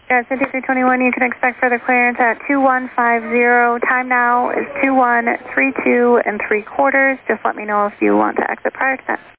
Yeah, 5321, you can expect further clearance at 2150. Time now is 2132 3/4. Just let me know if you want to exit prior to that.